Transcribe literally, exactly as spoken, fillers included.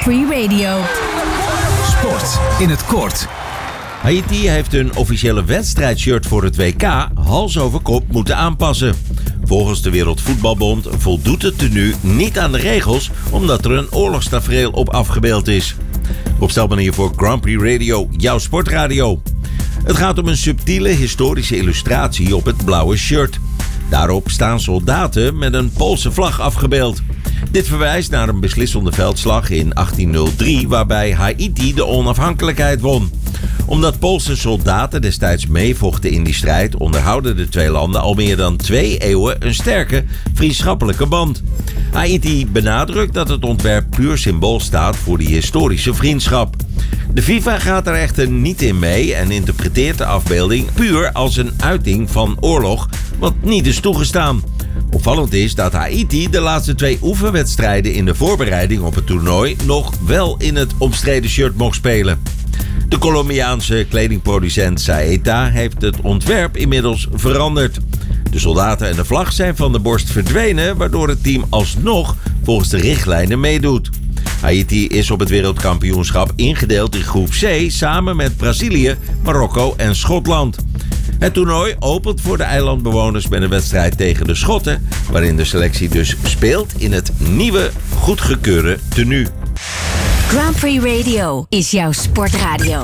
Prix Radio. Sport in het kort. Haiti heeft een officiële wedstrijdshirt voor het W K hals over kop moeten aanpassen. Volgens de Wereldvoetbalbond voldoet het tenue niet aan de regels omdat er een oorlogstafereel op afgebeeld is. Opstelmanier voor Grand Prix Radio, jouw sportradio. Het gaat om een subtiele historische illustratie op het blauwe shirt. Daarop staan soldaten met een Poolse vlag afgebeeld. Dit verwijst naar een beslissende veldslag in achttienhonderddrie waarbij Haiti de onafhankelijkheid won. Omdat Poolse soldaten destijds meevochten in die strijd, onderhouden de twee landen al meer dan twee eeuwen een sterke vriendschappelijke band. Haiti benadrukt dat het ontwerp puur symbool staat voor die historische vriendschap. De FIFA gaat er echter niet in mee en interpreteert de afbeelding puur als een uiting van oorlog, wat niet is toegestaan. Opvallend is dat Haiti de laatste twee oefenwedstrijden in de voorbereiding op het toernooi nog wel in het omstreden shirt mocht spelen. De Colombiaanse kledingproducent Saeta heeft het ontwerp inmiddels veranderd. De soldaten en de vlag zijn van de borst verdwenen, waardoor het team alsnog volgens de richtlijnen meedoet. Haiti is op het wereldkampioenschap ingedeeld in groep C samen met Brazilië, Marokko en Schotland. Het toernooi opent voor de eilandbewoners met een wedstrijd tegen de Schotten, waarin de selectie dus speelt in het nieuwe, goedgekeurde tenue. Grand Prix Radio is jouw sportradio.